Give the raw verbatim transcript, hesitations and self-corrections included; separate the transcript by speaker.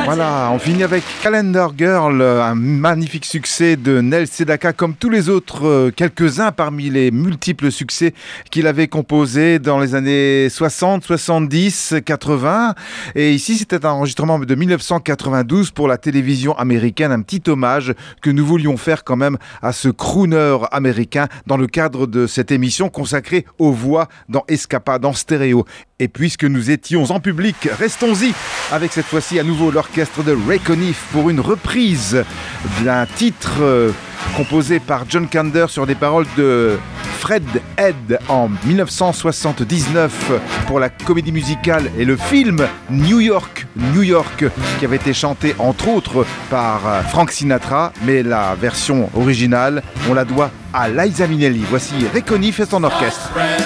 Speaker 1: Voilà, on finit avec Calendar Girl, un magnifique succès de Neil Sedaka, comme tous les autres, quelques-uns parmi les multiples succès qu'il avait composés dans les années soixante, soixante-dix, quatre-vingts. Et ici, c'était un enregistrement de dix-neuf cent quatre-vingt-douze pour la télévision américaine, un petit hommage que nous voulions faire quand même à ce crooner américain dans le cadre de cette émission consacrée aux voix dans Escapade en stéréo. Et puisque nous étions en public, restons-y avec cette fois-ci à nouveau l'orchestre de Ray Conniff pour une reprise d'un titre euh, composé par John Kander sur des paroles de Fred Head en dix-neuf cent soixante-dix-neuf pour la comédie musicale et le film New York, New York, qui avait été chanté entre autres par Frank Sinatra, mais la version originale, on la doit à Liza Minnelli. Voici Ray Conniff et son orchestre.